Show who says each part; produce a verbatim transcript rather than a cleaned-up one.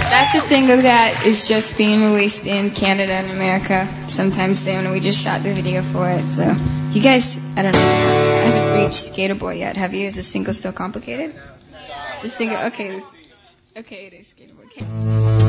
Speaker 1: That's a single that is just being released in Canada and America sometime soon, and we just shot the video for it. So, you guys, I don't know, I haven't reached Skater Boy yet. Have you? Is the single still complicated? The single, okay, okay, it is Skater Boy. Okay.